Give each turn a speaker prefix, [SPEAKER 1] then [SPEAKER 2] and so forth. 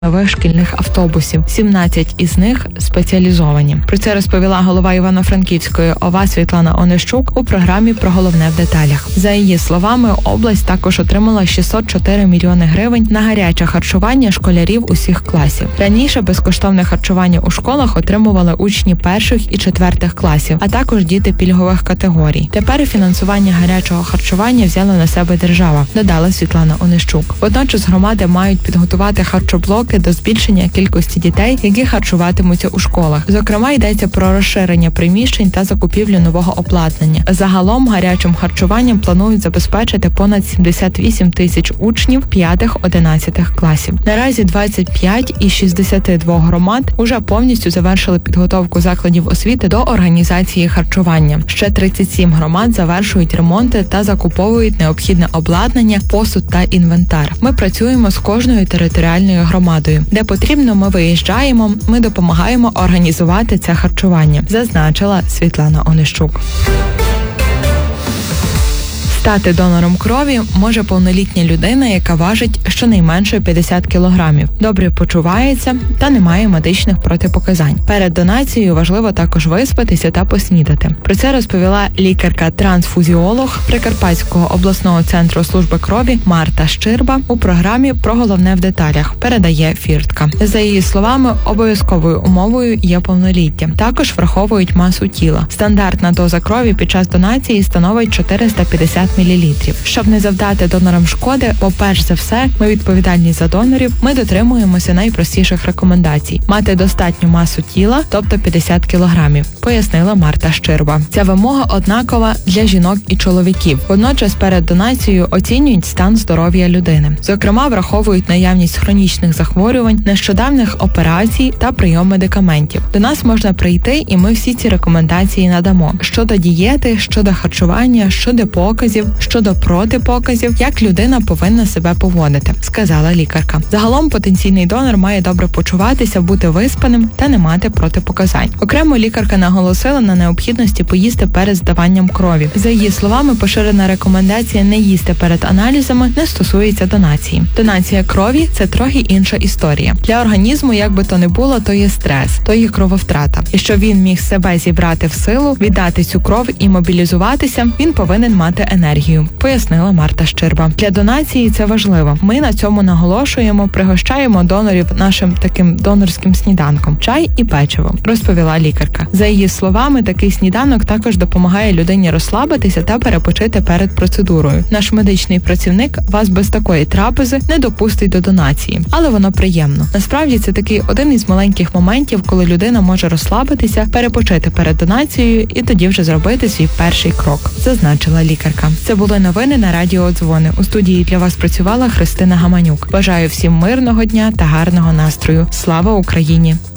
[SPEAKER 1] нових шкільних автобусів. 17 із них спеціалізовані. Про це розповіла голова Івано-Франківської ОВА Світлана Онищук у програмі «Про головне в деталях». За її словами, область також отримала 604 мільйони гривень на гаряче харчування школярів усіх класів. Раніше безкоштовне харчування у школах отримували учні перших і четвертих класів, а також діти пільгових категорій. Тепер фінансування гарячого харчування взяла на себе держава, додала Світлана Онищук. Водночас громади мають підготувати харчоблоки до збільшення кількості дітей, які харчуватимуться у школах. Зокрема, йдеться про розширення приміщень та закупівлю нового обладнання. Загалом гарячим харчуванням планують забезпечити понад 78 тисяч учнів 5-11 класів. Наразі 25 із 62 громад уже повністю завершили підготовку закладів освіти до організації харчування. Ще 37 громад завершують ремонти та закуповують необхідне обладнання, посуд та інвентар. Ми працюємо з кожною територіальною громадою. Де потрібно, ми виїжджаємо, ми допомагаємо організувати це харчування, зазначила Світлана Онищук. Стати донором крові може повнолітня людина, яка важить щонайменше 50 кілограмів, добре почувається та не має медичних протипоказань. Перед донацією важливо також виспатися та поснідати. Про це розповіла лікарка-трансфузіолог Прикарпатського обласного центру служби крові Марта Щирба у програмі «Про головне в деталях», передає Фіртка. За її словами, обов'язковою умовою є повноліття. Також враховують масу тіла. Стандартна доза крові під час донації становить 450 мл. Щоб не завдати донорам шкоди, бо перш за все ми відповідальні за донорів, ми дотримуємося найпростіших рекомендацій: мати достатню масу тіла, тобто 50 кілограмів, пояснила Марта Щирба. Ця вимога однакова для жінок і чоловіків. Водночас перед донацією оцінюють стан здоров'я людини. Зокрема, враховують наявність хронічних захворювань, нещодавних операцій та прийом медикаментів. До нас можна прийти, і ми всі ці рекомендації надамо. Щодо дієти, щодо харчування, щодо показів, щодо протипоказів, як людина повинна себе поводити, сказала лікарка. Загалом потенційний донор має добре почуватися, бути виспаним та не мати протипоказань. Окремо лікарка наголосила на необхідності поїсти перед здаванням крові. За її словами, поширена рекомендація не їсти перед аналізами не стосується донації. Донація крові – це трохи інша історія. Для організму, як би то не було, то є стрес, то є крововтрата. І щоб він міг себе зібрати в силу, віддати цю кров і мобілізуватися, він повинен мати енергію, пояснила Марта Щирба. Для донації це важливо. Ми на цьому наголошуємо, пригощаємо донорів нашим таким донорським сніданком – чай і печиво, розповіла лікарка. За її словами, такий сніданок також допомагає людині розслабитися та перепочити перед процедурою. Наш медичний працівник вас без такої трапези не допустить до донації, але воно приємно. Насправді це такий один із маленьких моментів, коли людина може розслабитися, перепочити перед донацією і тоді вже зробити свій перший крок, зазначила лікарка. Це були новини на Радіо Дзвони. У студії для вас працювала Христина Гаманюк. Бажаю всім мирного дня та гарного настрою. Слава Україні!